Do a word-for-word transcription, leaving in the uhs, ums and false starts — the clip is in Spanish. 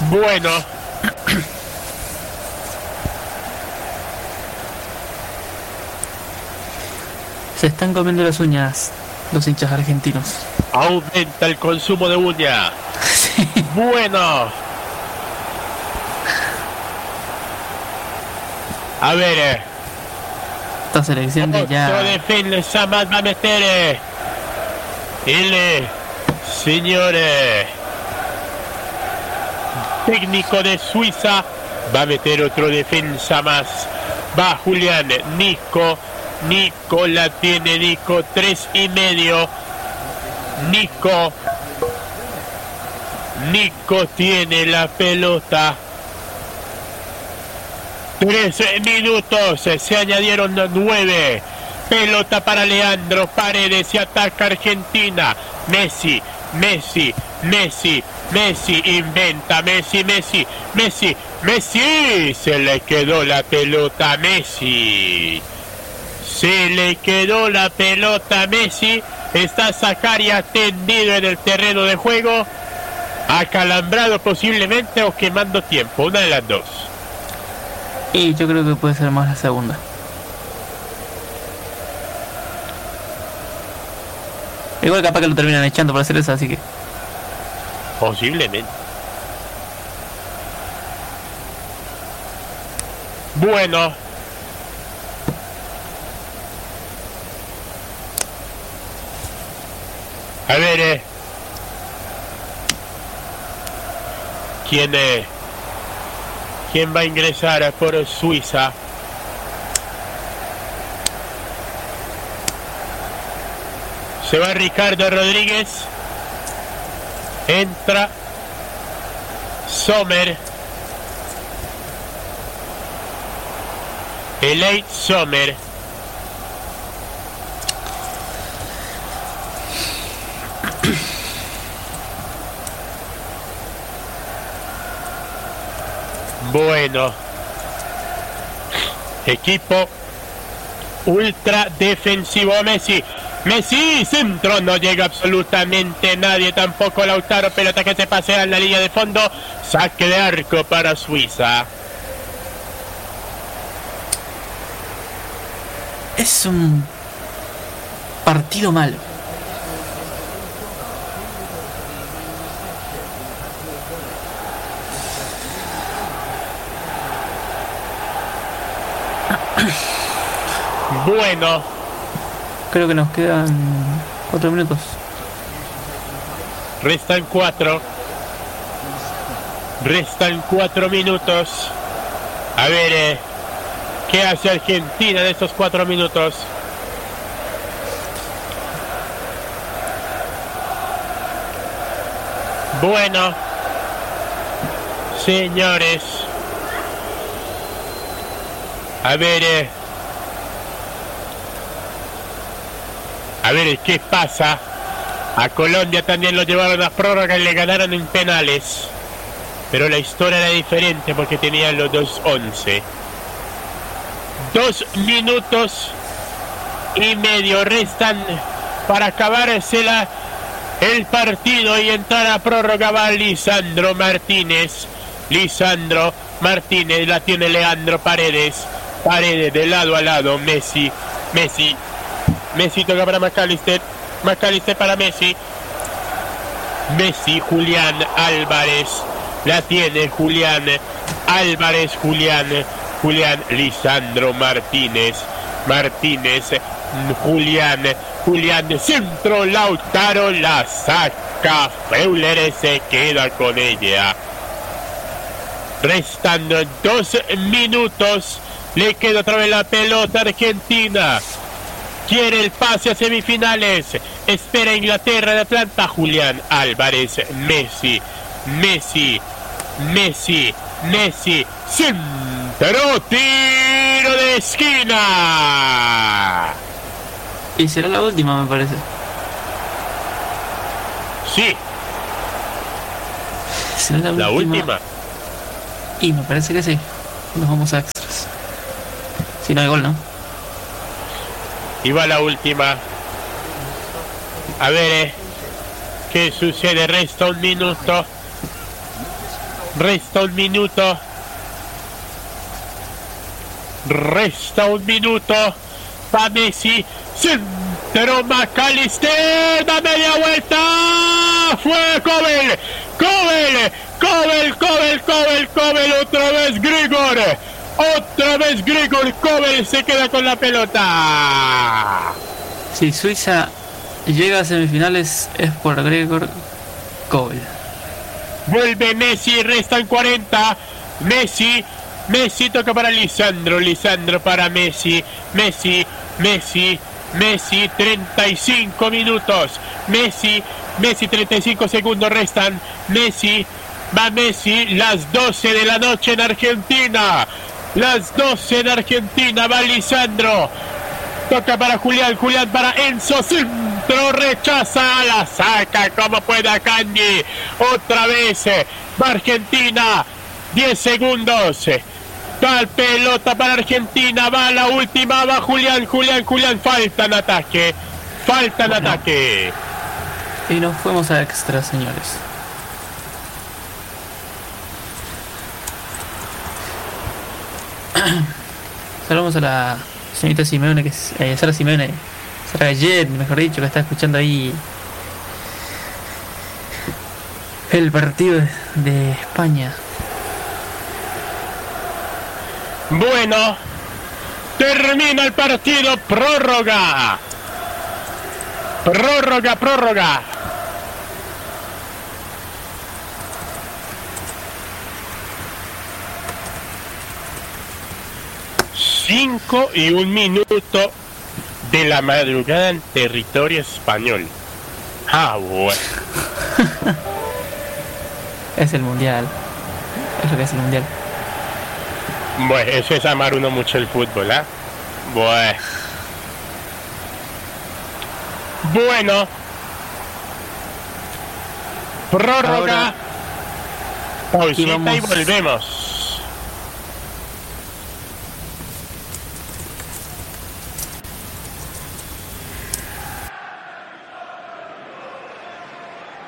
Bueno. Se están comiendo las uñas los hinchas argentinos. Aumenta el consumo de uña. Sí. Bueno. A ver. Eh. Esta selección de ya... Otro defensa más va a meter. Eh. El señores. Técnico de Suiza va a meter otro defensa más. Va Julián. Nico. Nico la tiene Nico. Tres y medio. Nico. Nico tiene la pelota. Tres minutos. Se añadieron nueve. Pelota para Leandro Paredes y ataca Argentina. Messi. Messi. Messi. Messi inventa. Messi. Messi. Messi. Messi. Se le quedó la pelota a Messi. Se le quedó la pelota a Messi. Está Zakaria tendido en el terreno de juego. Acalambrado posiblemente o quemando tiempo. Una de las dos. Y yo creo que puede ser más la segunda. Igual capaz que lo terminan echando por hacer eso, así que... Posiblemente. Bueno. A ver, eh. ¿Quién, eh? ¿Quién va a ingresar por Suiza? Se va Ricardo Rodríguez. Entra Sommer. Elite Sommer. Bueno. Equipo ultra defensivo. Messi. Messi, centro, no llega absolutamente nadie, tampoco Lautaro, pelota que se pasea en la línea de fondo, saque de arco para Suiza. Es un partido malo. Bueno. Creo que nos quedan cuatro minutos. Restan cuatro. Restan cuatro minutos. A ver, eh, ¿qué hace Argentina en estos cuatro minutos? Bueno, señores. A ver, eh, a ver qué pasa. A Colombia también lo llevaron a prórroga y le ganaron en penales. Pero la historia era diferente porque tenían los dos once. Dos minutos y medio restan para acabársela el partido y entrar a prórroga. Va Lisandro Martínez. Lisandro Martínez, la tiene Leandro Paredes. Paredes de lado a lado. Messi. Messi. Messi toca para McAllister. McAllister para Messi. Messi, Julián Álvarez. La tiene Julián Álvarez. Julián. Julián Lisandro Martínez. Martínez. Julián. Julián de centro. Lautaro la saca. Feuler se queda con ella. Restando dos minutos. Le queda otra vez la pelota Argentina. Quiere el pase a semifinales. Espera Inglaterra de Atlanta. Julián Álvarez. Messi. Messi. Messi. Messi. Centro. Tiro de esquina. Y será la última, me parece. Sí. ¿Será la, la última? última? Y me parece que sí. Nos vamos a extras. Si no hay gol, ¿no? Y va la última. A ver, eh, ¿qué sucede? Resta un minuto. Resta un minuto. Resta un minuto. Va Messi. Centro McAllister. Da media vuelta. Fue Kobel. Kobel. Kobel, Kobel, Kobel, Kobel. Otra vez Grigor. Otra vez Grigor. Kobel se queda con la pelota. Si Suiza llega a semifinales es por Gregor Kobel. Vuelve Messi, restan cuarenta. Messi, Messi toca para Lisandro, Lisandro para Messi, Messi, Messi, Messi, treinta y cinco minutos. Messi, Messi, treinta y cinco segundos restan. Messi, va Messi, las doce de la noche en Argentina. Las doce en Argentina, va Lisandro. Toca para Julián, Julián para Enzo, centro, rechaza, la saca como pueda Candy. Otra vez, va Argentina, diez segundos. Va pelota para Argentina, va la última, va Julián, Julián, Julián, falta en ataque, falta en bueno, ataque. Y nos fuimos a extra, señores. Saludamos a la señorita Simeone, que es eh, Sara Simeone, Sara Gallet, mejor dicho, que está escuchando ahí el partido de España. Bueno, termina el partido, prórroga. Prórroga, prórroga. Cinco y un minuto de la madrugada en territorio español. Ah, bueno. Es el mundial. Es lo que es el mundial. Bueno, eso es amar uno mucho el fútbol, ¿ah? ¿eh? Bueno. Bueno. Prórroga. Pausita y volvemos.